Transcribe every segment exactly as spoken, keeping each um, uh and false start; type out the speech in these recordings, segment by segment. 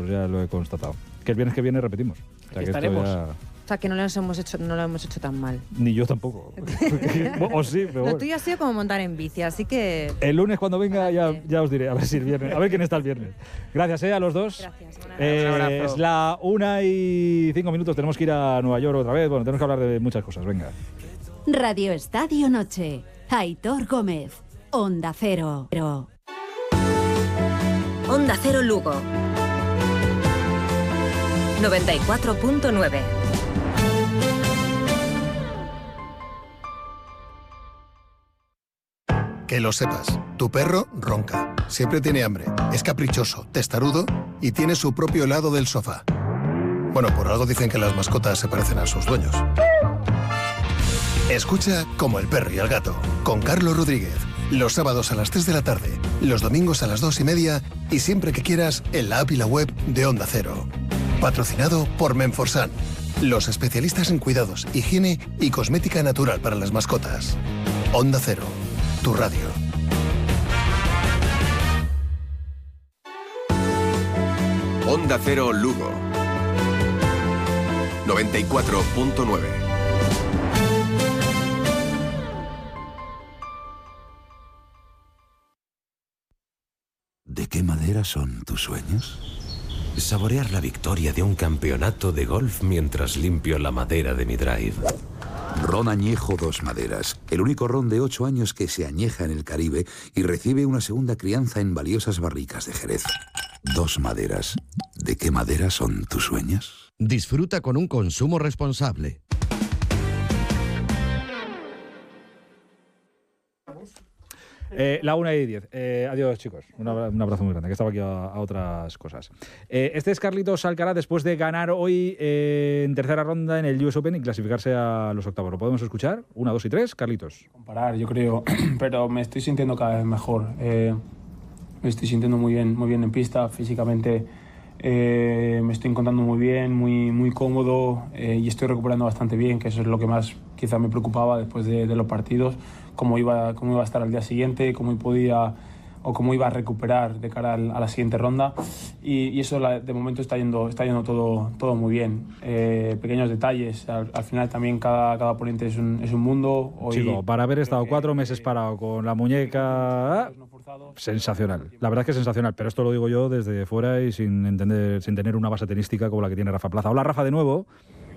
pues ya lo he constatado. Que el viernes que viene repetimos. O sea, que estaremos. Esto ya... O sea, que no lo hemos hecho, no lo hemos hecho tan mal. Ni yo tampoco. O sí, pero Lo bueno. tuyo ha sido como montar en bici, así que... El lunes cuando venga ya, ya os diré, a ver si el viernes, a ver quién está el viernes. Gracias eh, a los dos. Gracias. Eh, Un abrazo. es la una y cinco minutos, tenemos que ir a Nueva York otra vez. Bueno, tenemos que hablar de muchas cosas, venga. Radio Estadio Noche. Aitor Gómez. Onda Cero. Onda Cero Lugo. noventa y cuatro punto nueve. Que lo sepas, tu perro ronca, siempre tiene hambre, es caprichoso, testarudo y tiene su propio helado del sofá. Bueno, por algo dicen que las mascotas se parecen a sus dueños. Escucha Como el perro y el gato, con Carlos Rodríguez, los sábados a las tres de la tarde, los domingos a las dos y media y siempre que quieras en la app y la web de Onda Cero. Patrocinado por Menforsan, los especialistas en cuidados, higiene y cosmética natural para las mascotas. Onda Cero. Tu radio. Onda Cero Lugo. noventa y cuatro punto nueve. ¿De qué madera son tus sueños? Saborear la victoria de un campeonato de golf mientras limpio la madera de mi drive. Ron Añejo Dos Maderas, el único ron de ocho años que se añeja en el Caribe y recibe una segunda crianza en valiosas barricas de Jerez. Dos Maderas. ¿De qué madera son tus sueños? Disfruta con un consumo responsable. Eh, la una y diez. Eh, adiós, chicos. Un abrazo, un abrazo muy grande, que estaba aquí a, a otras cosas. Eh, este es Carlitos Alcaraz después de ganar hoy eh, en tercera ronda en el U S Open y clasificarse a los octavos. ¿Lo podemos escuchar? Una, dos y tres. Carlitos. Comparar, yo creo, pero me estoy sintiendo cada vez mejor. Eh, me estoy sintiendo muy bien, muy bien en pista, físicamente. Eh, me estoy encontrando muy bien, muy, muy cómodo eh, y estoy recuperando bastante bien, que eso es lo que más quizá me preocupaba después de, de los partidos, cómo iba, cómo iba a estar al día siguiente, cómo podía o cómo iba a recuperar de cara al, a la siguiente ronda y, y eso la, de momento está yendo, está yendo todo, todo muy bien. Eh, pequeños detalles, al, al final también cada, cada oponente es un, es un mundo. Hoy, Chico, para haber estado cuatro meses parado con la muñeca, sensacional. La verdad es que es sensacional, pero esto lo digo yo desde fuera y sin entender, sin tener una base tenística como la que tiene Rafa Plaza. Hola, Rafa, de nuevo.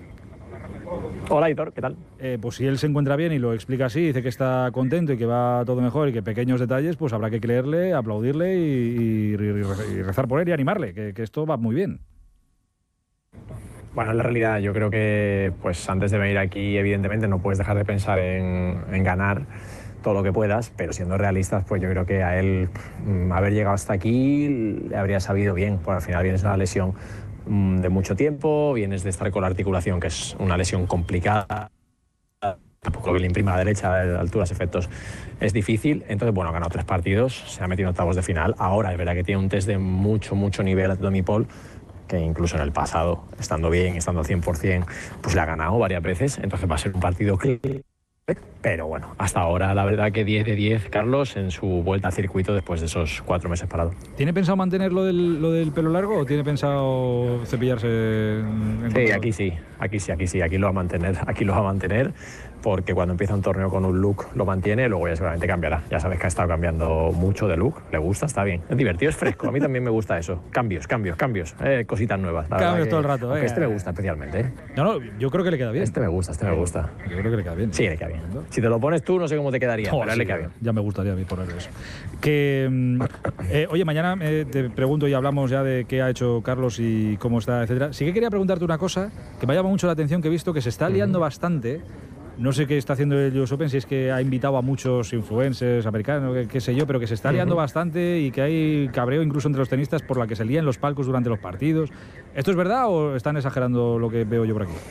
Hola, Aitor, ¿qué tal? Eh, pues si él se encuentra bien y lo explica así, dice que está contento y que va todo mejor y que pequeños detalles, pues habrá que creerle, aplaudirle y, y, y rezar por él y animarle, que, que esto va muy bien. Bueno, en la realidad yo creo que pues antes de venir aquí evidentemente no puedes dejar de pensar en, en ganar todo lo que puedas, pero siendo realistas pues yo creo que a él mmm, haber llegado hasta aquí le habría sabido bien, porque al final vienes de una lesión mmm, de mucho tiempo, vienes de estar con la articulación que es una lesión complicada, tampoco que le imprima a la derecha de alturas, efectos, es difícil. Entonces, bueno, ha ganado tres partidos, se ha metido en octavos de final. Ahora es verdad que tiene un test de mucho, mucho nivel de Domipol, que incluso en el pasado, estando bien, estando al cien por ciento, pues le ha ganado varias veces. Entonces va a ser un partido clave. Pero bueno, hasta ahora la verdad que diez de diez, Carlos, en su vuelta al circuito después de esos cuatro meses parado. ¿Tiene pensado mantener lo del, lo del pelo largo o tiene pensado cepillarse? En, en sí, aquí sí, aquí sí, aquí sí, aquí lo va a mantener, aquí lo va a mantener, porque cuando empieza un torneo con un look lo mantiene, luego ya seguramente cambiará. Ya sabes que ha estado cambiando mucho de look, le gusta, está bien, es divertido, es fresco, a mí también me gusta eso, cambios, cambios, cambios, eh, cositas nuevas. Cambios todo el rato, eh. Este me gusta especialmente, ¿eh? No, no, yo creo que le queda bien. Este me gusta, este me gusta. Yo creo que le queda bien. Sí, le queda bien. Si te lo pones tú, no sé cómo te quedaría, oh, pero a él sí, le queda bien. Ya me gustaría a mí ponerle eso. Que, eh, oye, mañana eh, te pregunto y hablamos ya de qué ha hecho Carlos y cómo está, etcétera. Sí que quería preguntarte una cosa que me llama mucho la atención, que he visto que se está liando uh-huh. bastante. No sé qué está haciendo el U S Open, si es que ha invitado a muchos influencers americanos, qué, qué sé yo, pero que se está liando uh-huh. bastante y que hay cabreo incluso entre los tenistas por la que se lían los palcos durante los partidos. ¿Esto es verdad o están exagerando lo que veo yo por aquí?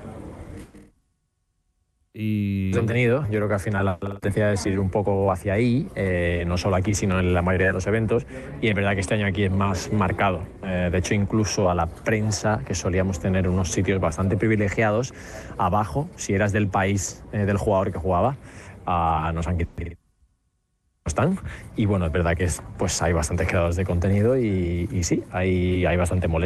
Y... Contenido, yo creo que al final la tendencia es ir un poco hacia ahí, eh, no solo aquí, sino en la mayoría de los eventos, y es verdad que este año aquí es más marcado. Eh, de hecho, incluso a la prensa, que solíamos tener unos sitios bastante privilegiados, abajo, si eras del país eh, del jugador que jugaba, uh, nos han quitado. Están. Y bueno, es verdad que es, pues hay bastantes creadores de contenido y, y sí, hay, hay bastante molestia.